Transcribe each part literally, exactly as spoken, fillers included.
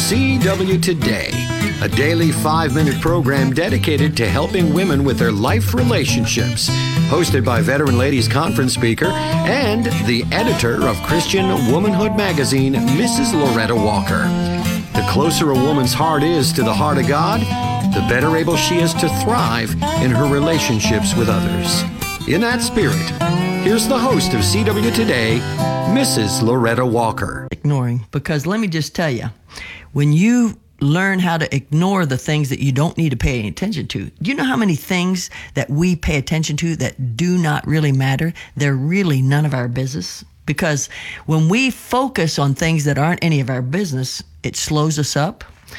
C W Today, a daily five-minute program dedicated to helping women with their life relationships. Hosted by veteran ladies conference speaker and the editor of Christian Womanhood magazine, Missus Loretta Walker. The closer a woman's heart is to the heart of God, the better able she is to thrive in her relationships with others. In that spirit, here's the host of C W Today, Missus Loretta Walker. Ignoring, because let me just tell you, when you learn how to ignore the things that you don't need to pay any attention to, do you know how many things that we pay attention to that do not really matter? They're really none of our business. Because when we focus on things that aren't any of our business, it slows us up,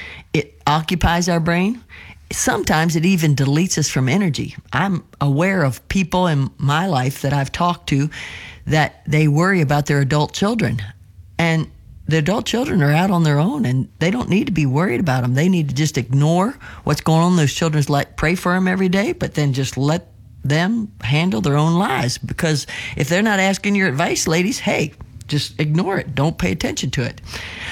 it occupies our brain. Sometimes it even deletes us from energy. I'm aware of people in my life that I've talked to that they worry about their adult children. And the adult children are out on their own and they don't need to be worried about them. They need to just ignore what's going on in those children's life, pray for them every day, but then just let them handle their own lives. Because if they're not asking your advice, ladies, hey, just ignore it. Don't pay attention to it.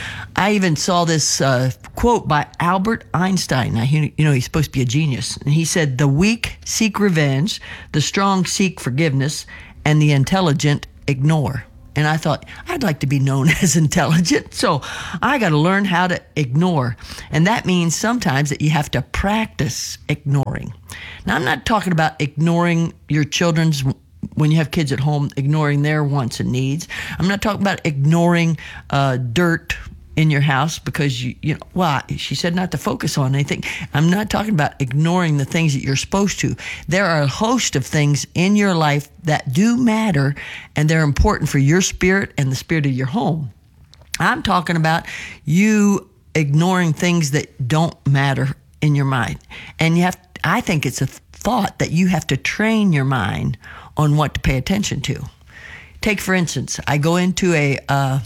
I even saw this uh, quote by Albert Einstein. Now, he, you know, he's supposed to be a genius. And he said, "The weak seek revenge, the strong seek forgiveness, and the intelligent ignore." And I thought, I'd like to be known as intelligent. So I got to learn how to ignore. And that means sometimes that you have to practice ignoring. Now, I'm not talking about ignoring your children's, when you have kids at home, ignoring their wants and needs. I'm not talking about ignoring uh, dirt in your house because you, you know, well, she said not to focus on anything. I'm not talking about ignoring the things that you're supposed to. There are a host of things in your life that do matter, and they're important for your spirit and the spirit of your home. I'm talking about you ignoring things that don't matter in your mind. And you have, I think it's a thought that you have to train your mind on what to pay attention to. Take, for instance, I go into a, uh,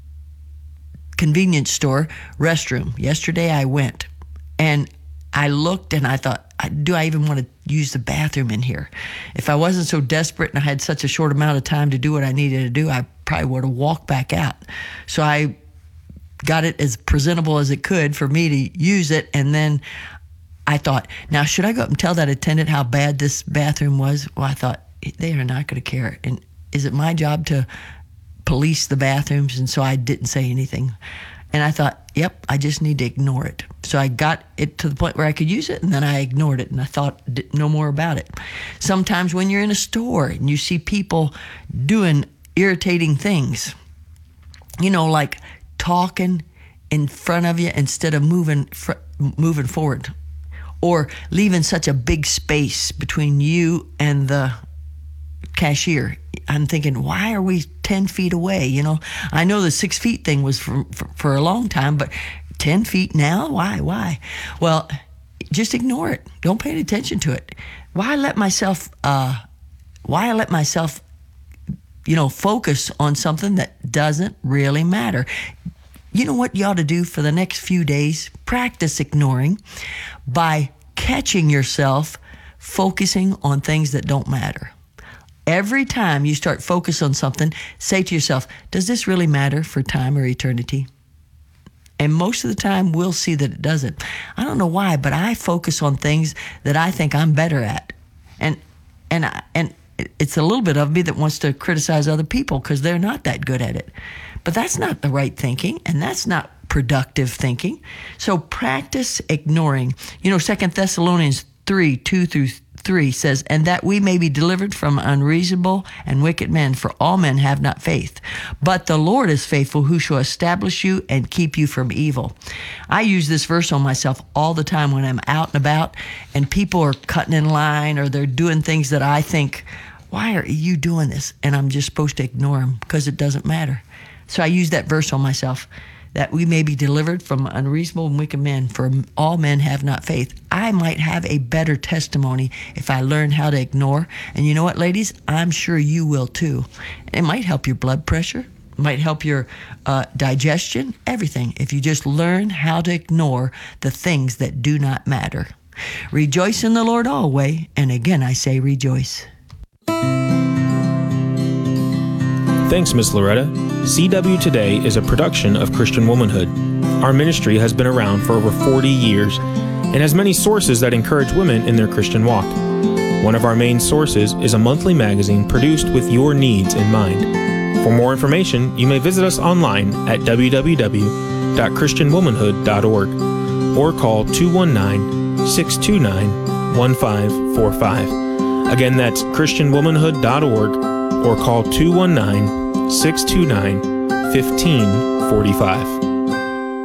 convenience store restroom. Yesterday I went and I looked and I thought, do I even want to use the bathroom in here? If I wasn't so desperate and I had such a short amount of time to do what I needed to do, I probably would have walked back out. So I got it as presentable as it could for me to use it. And then I thought, now should I go up and tell that attendant how bad this bathroom was? Well, I thought, they are not going to care. And is it my job to police the bathrooms? And so I didn't say anything. And I thought, yep, I just need to ignore it. So I got it to the point where I could use it, and then I ignored it, and I thought no more about it. Sometimes when you're in a store and you see people doing irritating things, you know, like talking in front of you instead of moving fr- moving forward, or leaving such a big space between you and the cashier. I'm thinking, why are we ten feet away? You know, I know the six feet thing was for, for, for a long time, but ten feet now? Why? Why? Well, just ignore it. Don't pay any attention to it. Why let myself, uh, why let myself, you know, focus on something that doesn't really matter? You know what you ought to do for the next few days? Practice ignoring by catching yourself focusing on things that don't matter. Every time you start focus on something, say to yourself, does this really matter for time or eternity? And most of the time, we'll see that it doesn't. I don't know why, but I focus on things that I think I'm better at. And and I, and it's a little bit of me that wants to criticize other people because they're not that good at it. But that's not the right thinking, and that's not productive thinking. So practice ignoring. You know, Second Thessalonians three, two through three says, and that we may be delivered from unreasonable and wicked men, for all men have not faith. But the Lord is faithful, who shall establish you and keep you from evil. I use this verse on myself all the time when I'm out and about and people are cutting in line or they're doing things that I think, why are you doing this? And I'm just supposed to ignore them because it doesn't matter. So I use that verse on myself, that we may be delivered from unreasonable and wicked men, for all men have not faith. I might have a better testimony if I learn how to ignore. And you know what, ladies? I'm sure you will too. It might help your blood pressure, might help your uh, digestion, everything, if you just learn how to ignore the things that do not matter. Rejoice in the Lord always, and again I say rejoice. Thanks, Miz Loretta. C W Today is a production of Christian Womanhood. Our ministry has been around for over forty years and has many sources that encourage women in their Christian walk. One of our main sources is a monthly magazine produced with your needs in mind. For more information, you may visit us online at w w w dot christian womanhood dot org or call two one nine, six two nine, one five four five. Again, that's christian womanhood dot org or call two one nine, six two nine, one five four five.